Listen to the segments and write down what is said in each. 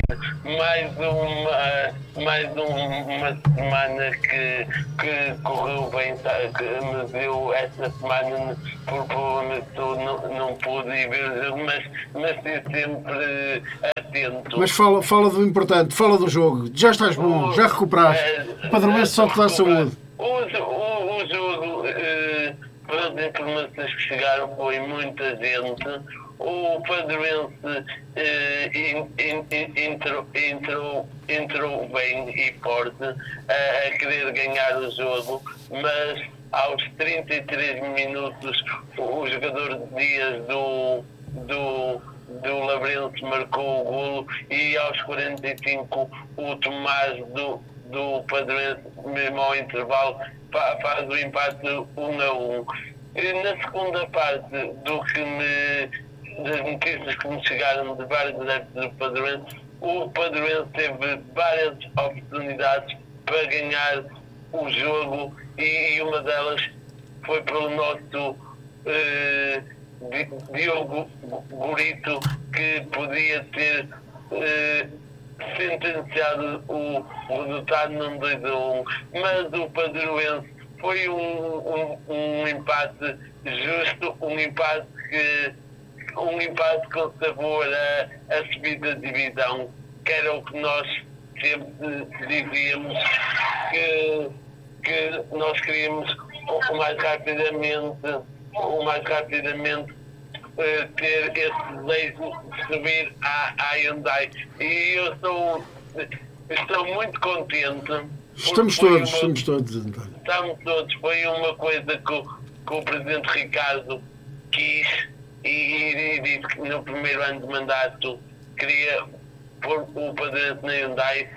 mais uma semana que correu bem, que me deu esta semana por problemas que não pude ir ver o jogo, mas estive sempre atento. Mas fala do importante, fala do jogo. Já estás bom, já recuperaste. O Padroense só te dá saúde. O jogo, pelas informações que chegaram, foi muita gente. O Padroense entrou bem e forte a querer ganhar o jogo, mas aos 33 minutos o jogador Dias do Labrense marcou o golo e aos 45 o Tomás do Padroense, mesmo ao intervalo, faz o empate 1-1. Na segunda parte das notícias que me chegaram de vários adeptos do Padroense, o Padroense teve várias oportunidades para ganhar o jogo e uma delas foi pelo nosso Diogo Gorito, que podia ter sentenciado o resultado num 2-1, mas o Padroense foi um empate justo, um empate com sabor a subida de divisão, que era o que nós sempre dizíamos, que nós queríamos o mais rapidamente ter esse desejo de subir à Hyundai. E eu estou muito contente. Estamos todos. Estamos todos. Foi uma coisa que o Presidente Ricardo quis e disse que no primeiro ano de mandato queria pôr o Padroense na Hyundai.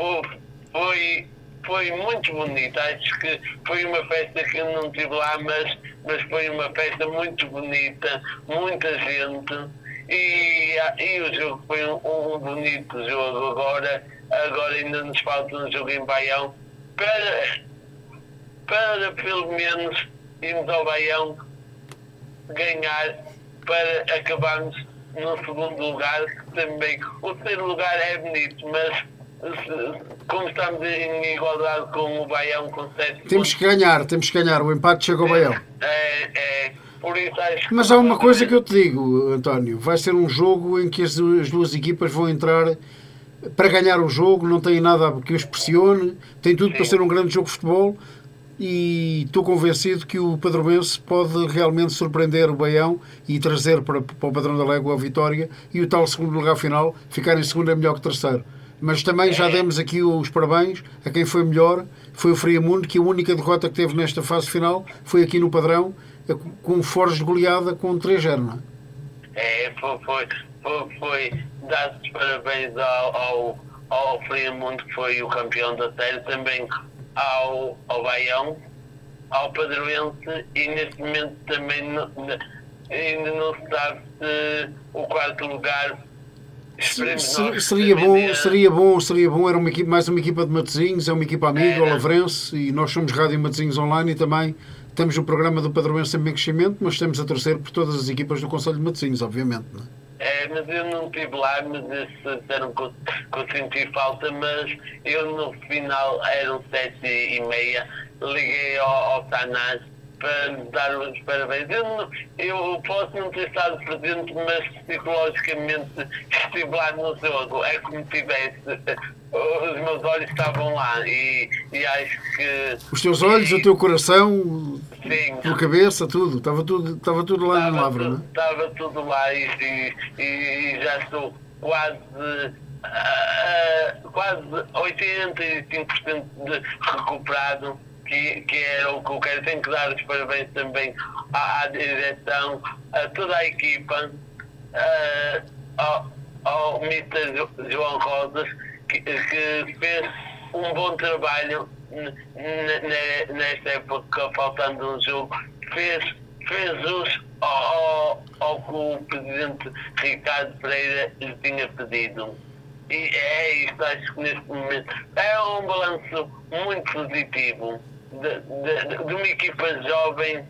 Foi muito bonito. Acho que foi uma festa que eu não estive lá, mas foi uma festa muito bonita, muita gente, e o jogo foi um bonito jogo. Agora ainda nos falta um jogo em Baião para pelo menos irmos ao Baião ganhar, para acabarmos no segundo lugar, que também o terceiro lugar é bonito, mas como estamos em igualdade com o Baião com 7 temos que ganhar, o empate chega ao Baião. Por isso acho que... Mas há uma coisa que eu te digo, António, vai ser um jogo em que as duas equipas vão entrar para ganhar o jogo, não tem nada que os pressione, tem tudo para ser um grande jogo de futebol, e estou convencido que o Padroense pode realmente surpreender o Baião e trazer para o Padrão da Légua a vitória, e o tal segundo lugar final, ficar em segundo é melhor que terceiro. Mas também já demos aqui os parabéns a quem foi melhor, foi o Friamundo, que a única derrota que teve nesta fase final foi aqui no Padrão, com Forges de goleada com 3-0, não é? Foi dar os parabéns ao Friamundo, que foi o campeão da série, também ao Baião, ao Padroense, e neste momento também ainda não se sabe se o quarto lugar. Seria bom, era mais uma equipa de Matosinhos, é uma equipa amiga, o Lavrense, e nós somos Rádio Matosinhos Online e também temos o programa do Padroense sempre em crescimento, mas estamos a torcer por todas as equipas do Conselho de Matosinhos, obviamente, não é? Mas eu não estive lá, mas disseram que eu senti falta, mas eu no final, eram 7h30, liguei ao Tanás para lhe dar os parabéns. Eu posso não ter estado presente, mas psicologicamente estive lá no jogo. É como se tivesse. Os meus olhos estavam lá e acho que... Os teus olhos, o teu coração, sim, a tua cabeça, tudo. Estava tudo lá no Lavra, não é? Estava tudo lá e já estou quase 85% recuperado, que era o que eu quero. Tenho que dar os parabéns também à direção, a toda a equipa, ao Mr. João Rosas, que fez um bom trabalho nesta época, faltando um jogo, fez jus ao que o Presidente Ricardo Pereira lhe tinha pedido. E é isto, acho que neste momento é um balanço muito positivo de uma equipa jovem.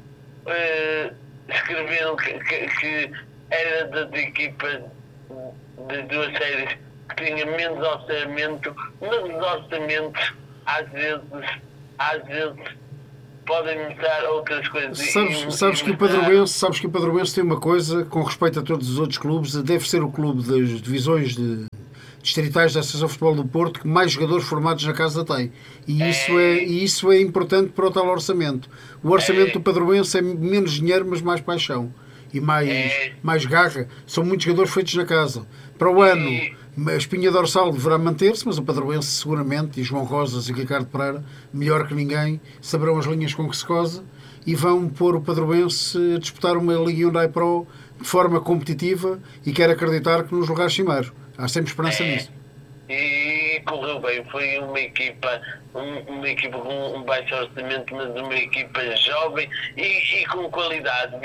Escreveram que era das equipas de duas séries que tinha menos orçamento, mas os orçamentos às vezes podem mostrar outras coisas. Sabes que o Padroense tem uma coisa, com respeito a todos os outros clubes, deve ser o clube das divisões distritais da Associação de Futebol do Porto que mais jogadores formados na casa tem. E isso é importante para o tal orçamento. O orçamento do Padroense é menos dinheiro, mas mais paixão. E mais garra. São muitos jogadores feitos na casa. Para o ano, a espinha dorsal deverá manter-se, mas o Padroense seguramente, e João Rosas e Ricardo Pereira, melhor que ninguém, saberão as linhas com que se cosa e vão pôr o Padroense a disputar uma Liga Hyundai Pro de forma competitiva e quero acreditar que nos lugares cimeiros. Há sempre esperança nisso. E correu bem. Foi uma equipa com um baixo orçamento, mas uma equipa jovem e com qualidade.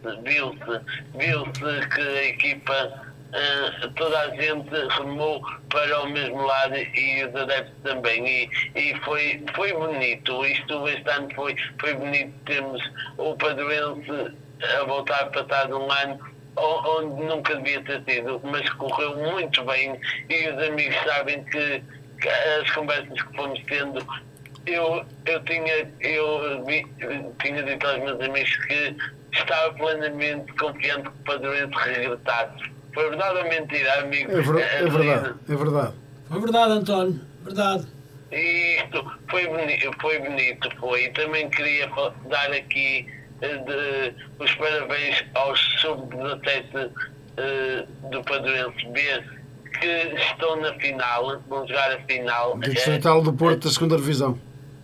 Viu-se que a equipa, toda a gente remou para o mesmo lado e os adeptos também. E foi bonito. Este ano foi bonito. Temos o Padroense a voltar a passar de um ano onde nunca devia ter sido, mas correu muito bem e os amigos sabem que as conversas que fomos tendo, eu tinha dito aos meus amigos que estava plenamente confiante que o Padroense regressasse. Foi verdade ou mentira, amigo? É verdade. Foi verdade, António, verdade. E isto foi bonito. E também queria dar aqui os parabéns aos sub-17 do Padroense B que estão na final, vão jogar a final. Distrital do Porto da segunda Divisão.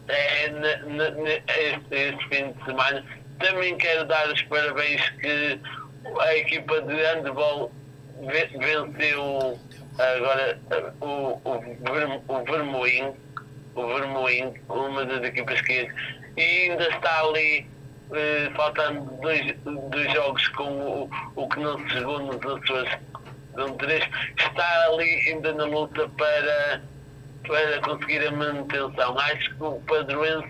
Este fim de semana. Também quero dar os parabéns que a equipa de handball venceu agora o Vermoim, uma das equipas que e ainda está ali faltando dois jogos com o que não se jogou nos Açores, está ali ainda na luta para conseguir a manutenção. Acho que o Padroense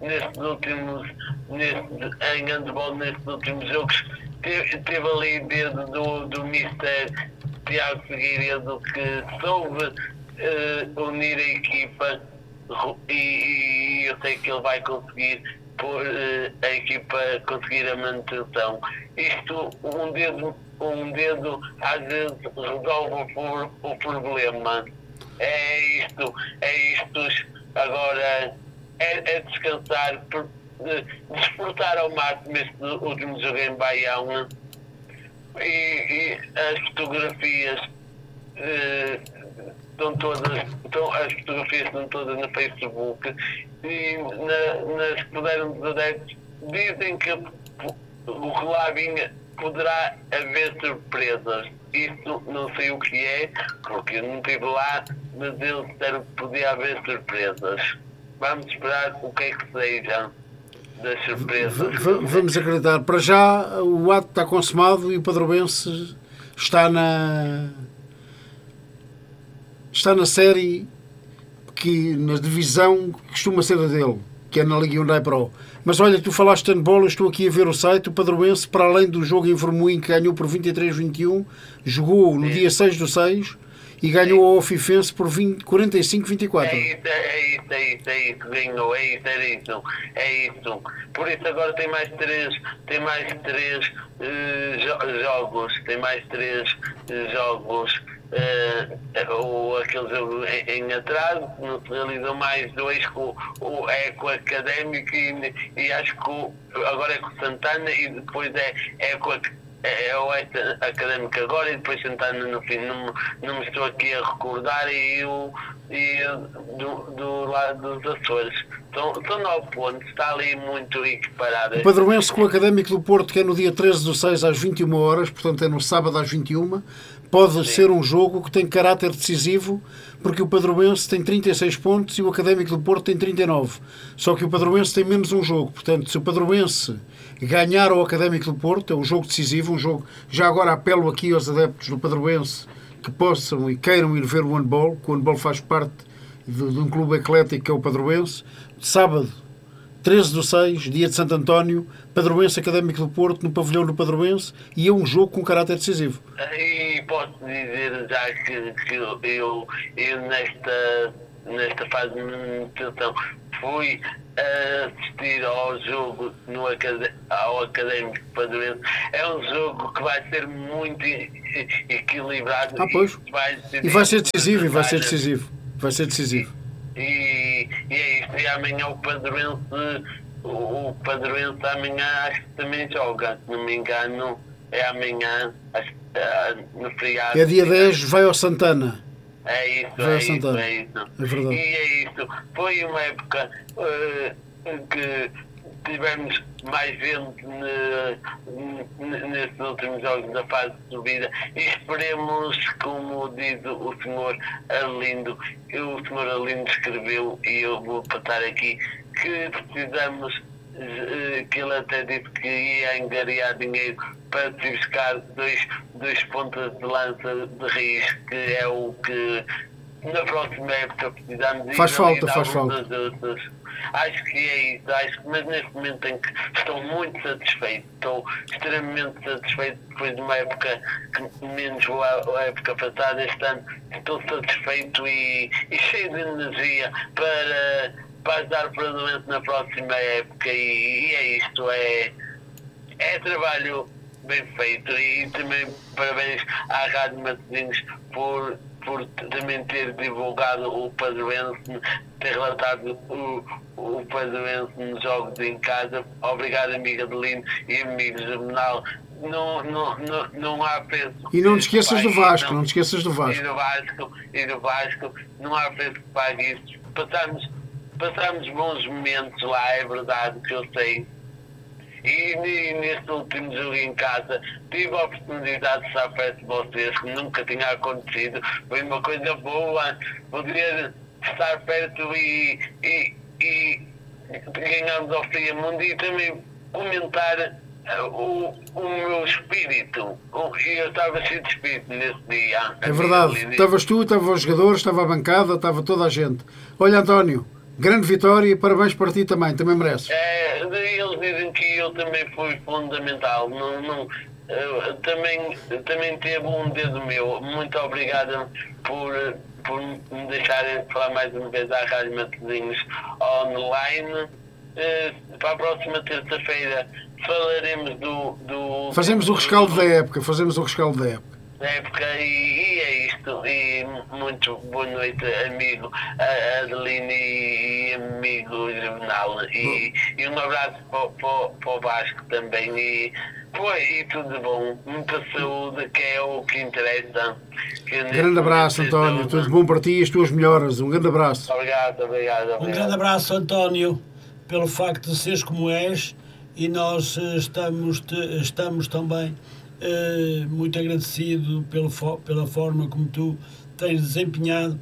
em handball nestes últimos jogos teve ali dedo do Mister Tiago Figueiredo, que soube unir a equipa e eu sei que ele vai conseguir por a equipa conseguir a manutenção. Isto, um dedo às vezes resolve o problema. É isto. Agora é descansar, desfrutar ao máximo este último jogo em Baião e as fotografias as fotografias estão todas no Facebook e nas que puderam dos adeptos dizem que o que lá vinha poderá haver surpresas. Isto não sei o que é, porque eu não estive lá, mas eles disseram que podia haver surpresas. Vamos esperar o que é que seja das surpresas. Vamos acreditar. Para já o ato está consumado e o Padroense está na série na divisão que costuma ser a dele, que é na Liga Hyundai Pro. Mas olha, tu falaste de handball, eu estou aqui a ver o site, o Padroense, para além do jogo em Vermoim, que ganhou por 23-21, jogou no dia 6/6 e ganhou ao Ofifense por 45-24. É isso, ganhou, era isso. Por isso agora tem mais três jogos, aquele jogo em atraso, não se realizam mais dois com o Académico e acho que agora é com o Santana e depois é com o Académico agora e depois Santana no fim, não me estou aqui a recordar e do lado dos Açores. São 9 pontos, está ali muito equiparado. O Padroense com o Académico do Porto, que é no dia 13/6 às 21 horas, portanto é no sábado às 21, pode ser um jogo que tem caráter decisivo, porque o Padroense tem 36 pontos e o Académico do Porto tem 39. Só que o Padroense tem menos um jogo. Portanto, se o Padroense ganhar ao Académico do Porto, é um jogo decisivo, um jogo... Já agora apelo aqui aos adeptos do Padroense que possam e queiram ir ver o handball, que o handball faz parte de um clube eclético que é o Padroense. Sábado, 13/6, dia de Santo António, Padroense Académico do Porto, no pavilhão do Padroense, e é um jogo com caráter decisivo. E posso dizer já que eu nesta fase de manutenção fui assistir ao jogo ao Académico Padroense. É um jogo que vai ser muito equilibrado. Pois. E vai ser decisivo, vai ser decisivo. Vai ser decisivo. E é isto. E amanhã o Padroense amanhã acho que também joga, se não me engano, é amanhã, no feriado. É dia 10, vai ao Santana. É isso. É verdade. E é isso. Foi uma época que tivemos mais gente nesses últimos jogos da fase de subida e esperemos, como diz o senhor Arlindo, escreveu, e eu vou passar aqui, que precisamos, que ele até disse que ia angariar dinheiro para se buscar dois pontas de lança de raiz, que é o que na próxima época precisamos. Faz falta. Acho que é isso, mas neste momento estou muito satisfeito, estou extremamente satisfeito depois de uma época que menos a época passada. Este ano estou satisfeito e cheio de energia para ajudar o Padroense na próxima época, e é isto, é trabalho bem feito. E também parabéns à Rádio Matosinhos por também ter divulgado o Padroense, ter relatado o Padroense nos jogos em casa. Obrigado, amigo Adelino e amigo Juvenal. Não há preço. E não te esqueças do Vasco, não te esqueças do Vasco. E do Vasco, não há preço que pague isso. Passamos bons momentos lá, é verdade, que eu sei. E neste último jogo em casa tive a oportunidade de estar perto de vocês, que nunca tinha acontecido. Foi uma coisa boa poder estar perto e ganharmos ao Friamundo e também comentar o meu espírito. Eu estava cheio de espírito nesse dia. É verdade. Estavas tu, estavam os jogadores, estava a bancada, estava toda a gente. Olha, António, grande vitória e parabéns para ti também mereces. Eles dizem que eu também fui fundamental. Também teve um dedo meu. Muito obrigado por me deixarem falar mais uma vez à Rádio Matosinhos online. Para a próxima terça-feira falaremos do fazemos o rescaldo da época. E é isto. E muito boa noite, amigo Adelino e amigo Juvenal. E um abraço para o Vasco também. E tudo bom. Muita saúde, que é o que interessa. Grande abraço, António. Tudo bom para ti e as tuas melhoras. Um grande abraço. Obrigado. Um grande abraço, António, pelo facto de seres como és, e nós estamos também muito agradecido pela forma como tu tens desempenhado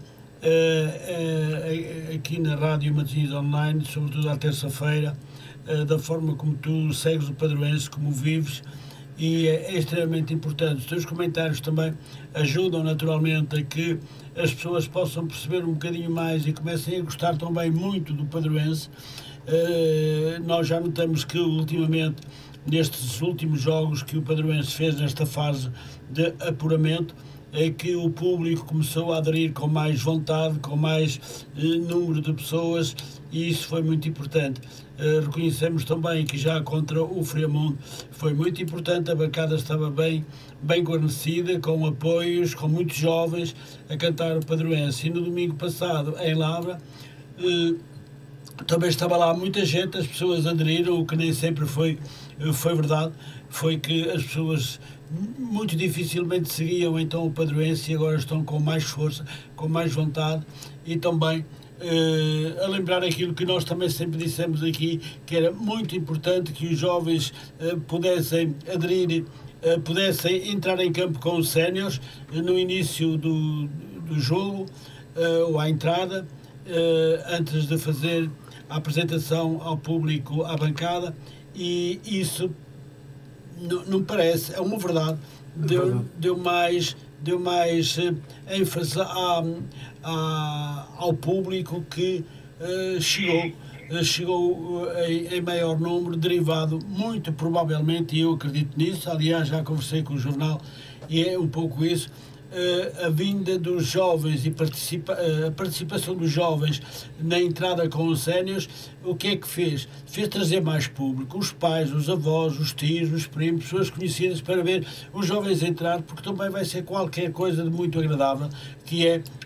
aqui na Rádio Matosinhos Online, sobretudo à terça-feira, da forma como tu segues o Padroense, como o vives, e é extremamente importante. Os teus comentários também ajudam naturalmente a que as pessoas possam perceber um bocadinho mais e comecem a gostar também muito do Padroense. Nós já notamos que ultimamente, nestes últimos jogos que o Padroense fez nesta fase de apuramento, é que o público começou a aderir com mais vontade, com mais número de pessoas, e isso foi muito importante. Reconhecemos também que já contra o Friamundo foi muito importante, a bancada estava bem guarnecida, com apoios, com muitos jovens a cantar o Padroense. E no domingo passado, em Lavra, também estava lá muita gente, as pessoas aderiram, o que nem sempre foi verdade, foi que as pessoas muito dificilmente seguiam então o Padroense e agora estão com mais força, com mais vontade, e também a lembrar aquilo que nós também sempre dissemos aqui, que era muito importante que os jovens pudessem aderir, pudessem entrar em campo com os séniores no início do jogo, ou à entrada, antes de fazer a apresentação ao público, à bancada, e isso não parece, é uma verdade, deu mais ênfase ao público que chegou em maior número, derivado muito provavelmente, e eu acredito nisso, aliás já conversei com o jornal e é um pouco isso. A vinda dos jovens e a participação dos jovens na entrada com os séniores, o que é que fez? Fez trazer mais público, os pais, os avós, os tios, os primos, pessoas conhecidas, para ver os jovens entrar, porque também vai ser qualquer coisa de muito agradável, que é